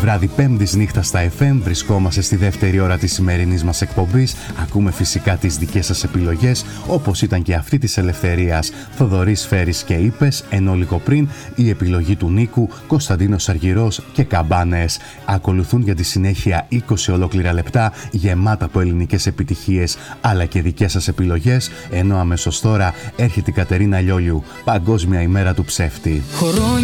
βράδυ πέμπτης νύχτα στα FM, βρισκόμαστε στη δεύτερη ώρα της σημερινής μας εκπομπής. Ακούμε φυσικά τις δικές σας επιλογές, όπως ήταν και αυτή της Ελευθερίας, Θοδωρής Φέρης και Είπες, ενώ λίγο πριν η επιλογή του Νίκου, Κωνσταντίνος Αργυρός και Καμπάνες. Ακολουθούν για τη συνέχεια 20 ολόκληρα λεπτά γεμάτα από ελληνικές επιτυχίες, αλλά και δικές σας επιλογές, ενώ αμέσως τώρα έρχεται η Κατερίνα Λιόλιου, Παγκόσμια ημέρα του ψεύτη.